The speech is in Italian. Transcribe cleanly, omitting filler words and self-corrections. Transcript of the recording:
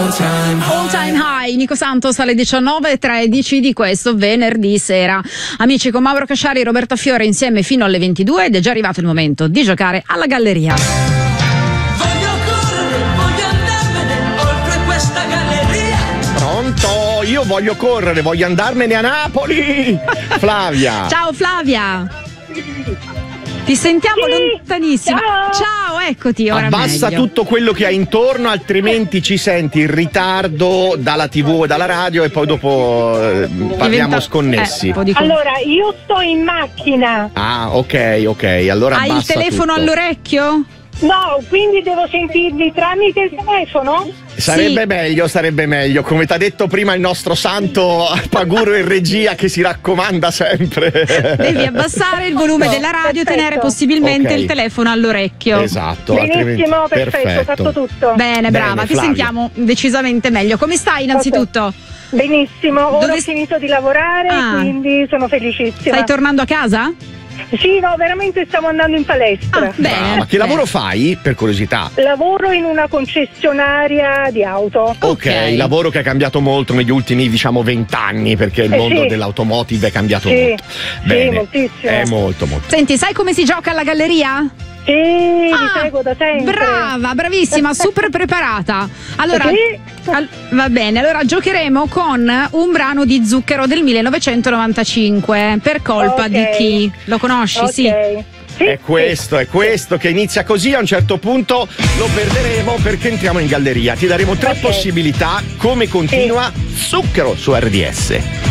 All Time High, Nico Santos alle 19:13 di questo venerdì sera. Amici, con Mauro Casciari e Roberta Fiore insieme fino alle 22 ed è già arrivato il momento di giocare alla galleria. Voglio correre, voglio andarmene oltre questa galleria. Pronto? Io voglio correre, voglio andarmene a Napoli. Flavia. Ciao Flavia. Ti sentiamo lontanissima. Ciao, eccoti. Ora Abbassa meglio. tutto quello che hai intorno, altrimenti ci senti in ritardo dalla TV e dalla radio e poi dopo parliamo sconnessi. un po' di Allora, io sto in macchina. Ah, ok. Allora Hai il abbassa telefono tutto. all'orecchio? No, quindi devo sentirvi tramite il telefono? Sarebbe meglio, come ti ha detto prima il nostro santo Paguro in regia che si raccomanda sempre. Devi abbassare il volume della radio e tenere possibilmente il telefono all'orecchio. Esatto. Benissimo, perfetto, fatto tutto. Bene, brava, ti Flavia. sentiamo decisamente meglio. Come stai innanzitutto? Benissimo, ora ho finito di lavorare, quindi sono felicissima. Stai tornando a casa? Sì, no, veramente stavo andando in palestra. Ma che lavoro fai, per curiosità? Lavoro in una concessionaria di auto. Ok, lavoro che è cambiato molto negli ultimi 20 anni, perché il mondo sì. dell'automotive è cambiato Sì, molto. sì, Bene. moltissimo. È molto. Senti, sai come si gioca alla galleria? Sì, vi seguo da sempre. Brava, bravissima, super preparata. Allora, Sì. va bene, allora giocheremo con un brano di Zucchero del 1995. Per colpa di chi? Lo conosci? Sì. È questo che inizia così, a un certo punto lo perderemo perché entriamo in galleria. Ti daremo 3 possibilità, come continua Zucchero su RDS.